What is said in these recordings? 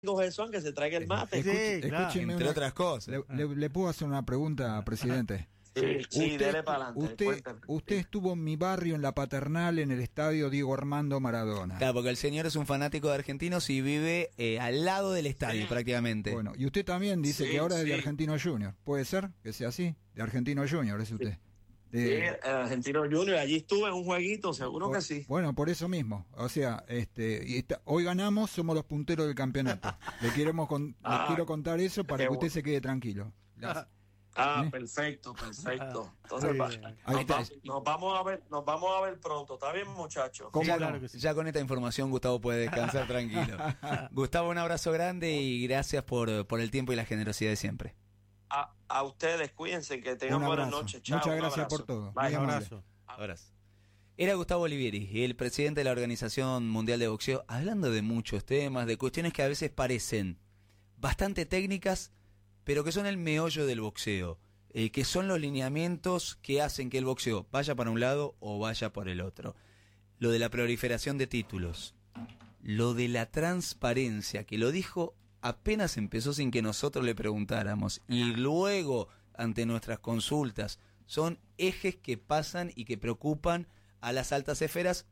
Gerson, que se traiga el mate. Sí, claro. Escúcheme Entre otras cosas. ¿Le puedo hacer una pregunta, presidente? Sí, dele para adelante. Usted estuvo en mi barrio, en La Paternal, en el estadio Diego Armando Maradona. Claro, porque el señor es un fanático de Argentinos y vive al lado del estadio prácticamente. Bueno, y usted también dice que ahora es de Argentino Junior. ¿Puede ser que sea así? De Argentino Junior es usted. Sí, Argentino Junior, allí estuve en un jueguito, seguro que sí. Bueno, por eso mismo. O sea, hoy ganamos, somos los punteros del campeonato. Le quiero contar eso para que usted se quede tranquilo. Perfecto. Entonces nos vamos a ver pronto. ¿Está bien, muchachos? Ya con esta información Gustavo puede descansar tranquilo. Gustavo, un abrazo grande y gracias por el tiempo y la generosidad de siempre. A ustedes, cuídense, que tengan buenas noches. Chao, muchas gracias por todo. Bye. Un abrazo. Era Gustavo Olivieri, el presidente de la Organización Mundial de Boxeo, hablando de muchos temas, de cuestiones que a veces parecen bastante técnicas, pero que son el meollo del boxeo, que son los lineamientos que hacen que el boxeo vaya para un lado o vaya por el otro. Lo de la proliferación de títulos, lo de la transparencia, que lo dijo apenas empezó sin que nosotros le preguntáramos, y luego ante nuestras consultas, son ejes que pasan y que preocupan a las altas esferas,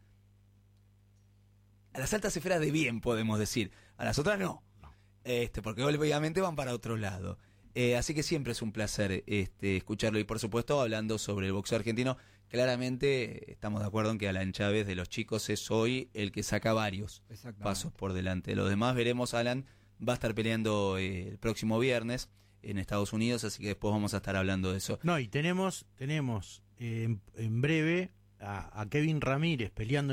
de bien, podemos decir, a las otras no. Porque obviamente van para otro lado. Así que siempre es un placer escucharlo. Y por supuesto, hablando sobre el boxeo argentino, claramente estamos de acuerdo en que Alan Chávez de los chicos es hoy el que saca varios pasos por delante. Los demás veremos. Alan va a estar peleando el próximo viernes en Estados Unidos, así que después vamos a estar hablando de eso. No, y tenemos en breve a Kevin Ramírez peleando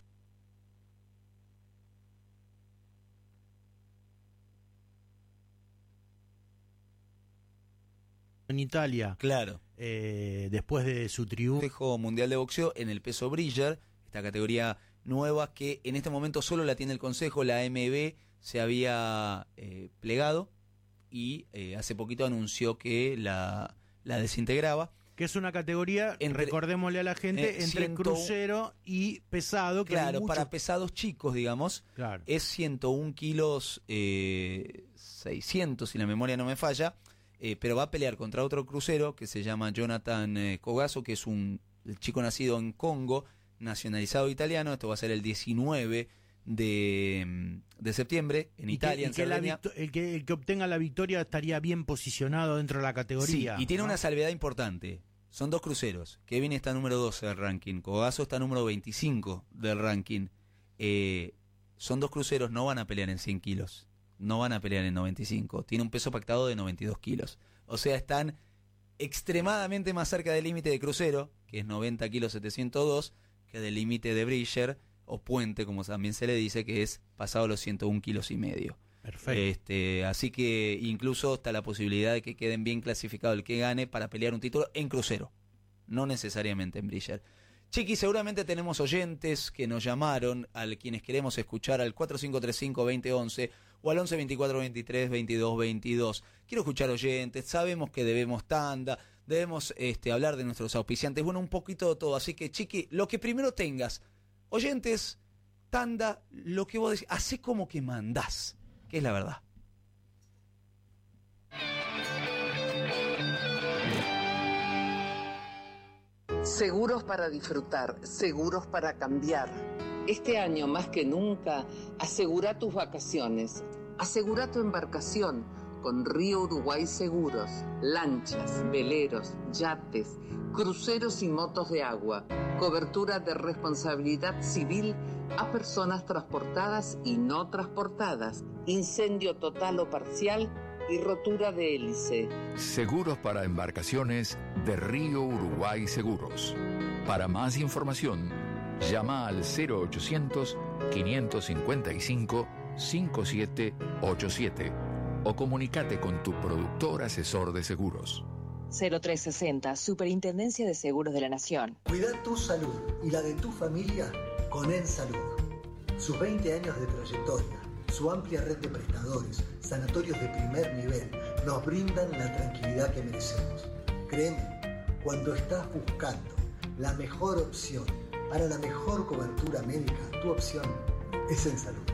en Italia. Claro. Después de su triunfo. Consejo Mundial de Boxeo en el peso Bridger, esta categoría nueva que en este momento solo la tiene el Consejo. La AMB se había plegado y hace poquito anunció que la desintegraba. Que es una categoría, recordémosle a la gente, entre crucero y pesado. Que claro, para pesados chicos, digamos, claro. Es 101 kilos 600, si la memoria no me falla, pero va a pelear contra otro crucero que se llama Jonathan Cogaso, que es el chico nacido en Congo, nacionalizado italiano. Esto va a ser el 19 de septiembre en Italia, en Cerdeña. El que obtenga la victoria estaría bien posicionado dentro de la categoría. Sí, y tiene una salvedad importante. Son dos cruceros. Kevin está número 12 del ranking, Cogaso está número 25 del ranking. Son dos cruceros, no van a pelear en 100 kilos, no van a pelear en 95. Tiene un peso pactado de 92 kilos. O sea, están extremadamente más cerca del límite de crucero, que es 90 kilos 702, que del límite de Bridger, o puente, como también se le dice, que es pasado los 101 kilos y medio. Perfecto. Así que incluso está la posibilidad de que queden bien clasificado el que gane para pelear un título en crucero, no necesariamente en Bridger. Chiqui, seguramente tenemos oyentes que nos llamaron, quienes queremos escuchar al 4535-2011 o al 11-24-23-22-22. Quiero escuchar oyentes, sabemos que debemos tanda, debemos hablar de nuestros auspiciantes, bueno, un poquito de todo. Así que, Chiqui, lo que primero tengas, oyentes, tanda, lo que vos decís, hacé como que mandás, que es la verdad. Seguros para disfrutar, seguros para cambiar. Este año más que nunca, asegura tus vacaciones, asegura tu embarcación con Río Uruguay Seguros, lanchas, veleros, yates, cruceros y motos de agua, cobertura de responsabilidad civil a personas transportadas y no transportadas, incendio total o parcial y rotura de hélice. Seguros para embarcaciones de Río Uruguay Seguros. Para más información, llama al 0800-555-5787 o comunícate con tu productor asesor de seguros. 0360, Superintendencia de Seguros de la Nación. Cuida tu salud y la de tu familia con EnSalud. Sus 20 años de trayectoria, su amplia red de prestadores, sanatorios de primer nivel, nos brindan la tranquilidad que merecemos. Créeme, cuando estás buscando la mejor opción para la mejor cobertura médica, tu opción es EnSalud.